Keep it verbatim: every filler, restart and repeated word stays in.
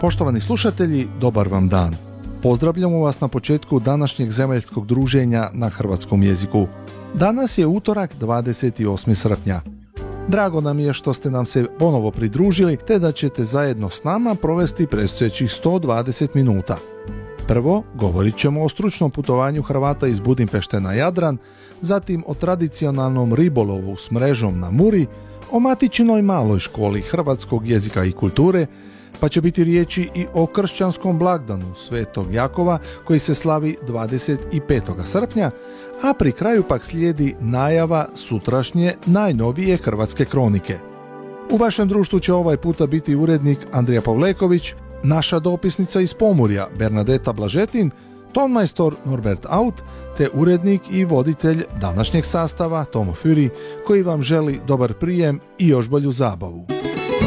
Poštovani slušatelji, dobar vam dan. Pozdravljamo vas na početku današnjeg zemaljskog druženja na hrvatskom jeziku. Danas je utorak, dvadeset osmi srpnja. Drago nam je što ste nam se ponovo pridružili, te da ćete zajedno s nama provesti predstojećih sto dvadeset minuta. Prvo, govorit ćemo o stručnom putovanju Hrvata iz Budimpešte na Jadran, zatim o tradicionalnom ribolovu s mrežom na Muri, o matičinoj maloj školi hrvatskog jezika i kulture, pa će biti riječi i o kršćanskom blagdanu Svetog Jakova koji se slavi dvadeset petog srpnja, a pri kraju pak slijedi najava sutrašnje najnovije hrvatske kronike. U vašem društvu će ovaj puta biti urednik Andrija Pavleković, naša dopisnica iz Pomurja Bernadeta Blažetin, tonmajstor Norbert Aut, te urednik i voditelj današnjeg sastava Tomo Füri, koji vam želi dobar prijem i još bolju zabavu.